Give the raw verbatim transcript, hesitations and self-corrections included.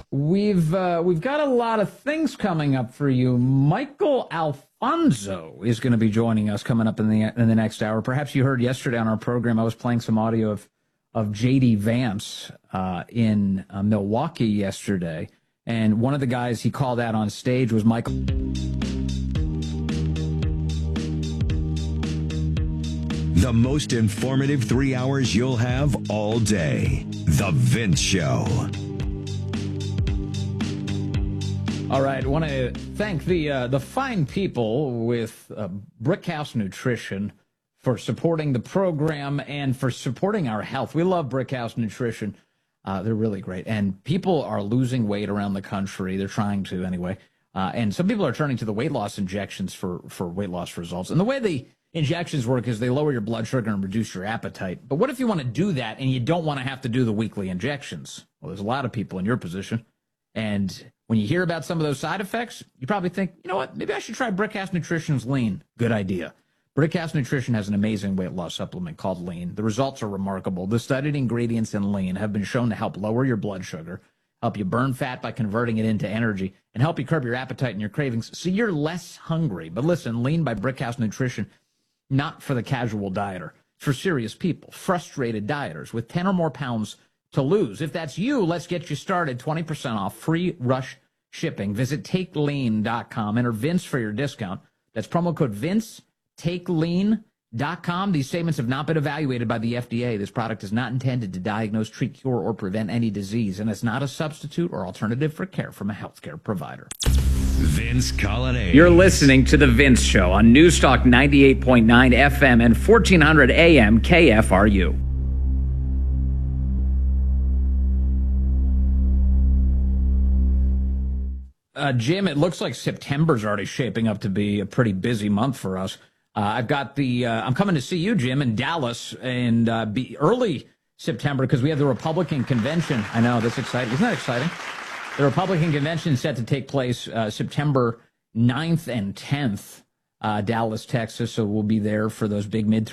We've uh, we've got a lot of things coming up for you. Michael Alfonso is going to be joining us coming up in the in the next hour. Perhaps you heard yesterday on our program I was playing some audio of of J D Vance uh, in uh, Milwaukee yesterday, and one of the guys he called out on stage was Michael. The most informative three hours you'll have all day. The Vince Show. All right, I want to thank the uh, the fine people with uh, Brickhouse Nutrition for supporting the program and for supporting our health. We love Brickhouse Nutrition. Uh, they're really great. And people are losing weight around the country. They're trying to anyway. Uh, and some people are turning to the weight loss injections for, for weight loss results. And the way the injections work is they lower your blood sugar and reduce your appetite. But what if you want to do that and you don't want to have to do the weekly injections? Well, there's a lot of people in your position. And when you hear about some of those side effects, you probably think, you know what, maybe I should try Brickhouse Nutrition's Lean. Good idea. Brickhouse Nutrition has an amazing weight loss supplement called Lean. The results are remarkable. The studied ingredients in Lean have been shown to help lower your blood sugar, help you burn fat by converting it into energy, and help you curb your appetite and your cravings so you're less hungry. But listen, Lean by Brickhouse Nutrition, not for the casual dieter. It's for serious people, frustrated dieters with ten or more pounds to lose. If that's you, let's get you started. twenty percent off, free rush shipping. Visit take lean dot com. Enter Vince for your discount. That's promo code Vince, take lean dot com. These statements have not been evaluated by the F D A. This product is not intended to diagnose, treat, cure, or prevent any disease, and it's not a substitute or alternative for care from a healthcare provider. Vince Colonnade. You're listening to The Vince Show on Newstalk ninety-eight point nine F M and fourteen hundred A M K F R U. Uh, Jim, it looks like September's already shaping up to be a pretty busy month for us. Uh, I've got the, uh, I'm coming to see you, Jim, in Dallas in uh, be early September because we have the Republican convention. I know, that's exciting. Isn't that exciting? The Republican convention is set to take place uh, September ninth and tenth, uh, Dallas, Texas. So we'll be there for those big midterm